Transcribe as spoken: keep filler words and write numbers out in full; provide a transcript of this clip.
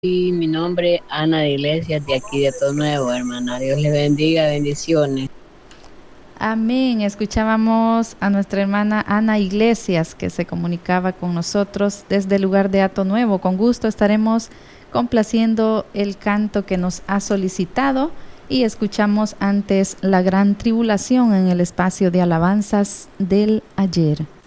Y mi nombre es Ana de Iglesias, de aquí de Ato Nuevo, hermana. Dios le bendiga, bendiciones. Amén. Escuchábamos a nuestra hermana Ana Iglesias, que se comunicaba con nosotros desde el lugar de Ato Nuevo. Con gusto estaremos complaciendo el canto que nos ha solicitado y escuchamos antes La Gran Tribulación en el espacio de alabanzas del ayer.